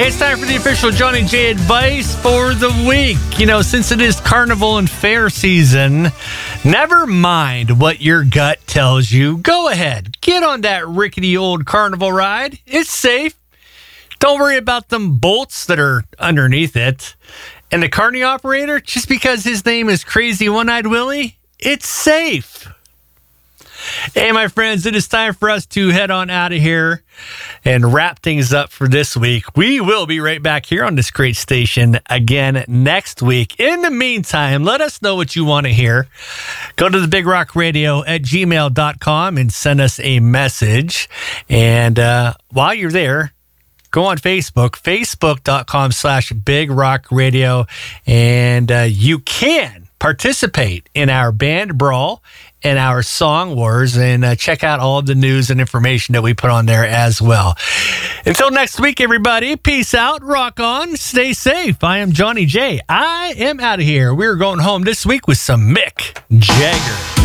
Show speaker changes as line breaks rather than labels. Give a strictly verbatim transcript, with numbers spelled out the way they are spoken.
Hey, it's time for the official Johnny J advice for the week. You know, since it is carnival and fair season, never mind what your gut tells you. Go ahead, get on that rickety old carnival ride. It's safe. Don't worry about them bolts that are underneath it. And the carny operator, just because his name is Crazy One-Eyed Willie, it's safe. Hey, my friends, it is time for us to head on out of here and wrap things up for this week. We will be right back here on this great station again next week. In the meantime, let us know what you want to hear. Go to the big rock radio at gmail dot com and send us a message. And uh, while you're there, go on Facebook, facebook dot com slash big rock radio, and uh, you can participate in our band brawl and our song wars, and uh, check out all of the news and information that we put on there as well. Until next week, everybody, peace out, rock on, stay safe. I am Johnny J. I am out of here. We're going home this week with some Mick Jagger.